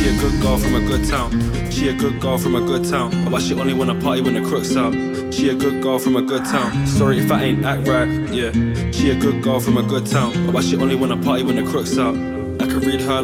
She a good girl from a good town. She a good girl from a good town. But she only wanna party when the crook's out. She a good girl from a good town. Sorry if I ain't act right, yeah. She a good girl from a good town. But she only wanna party when the crook's out. I could read her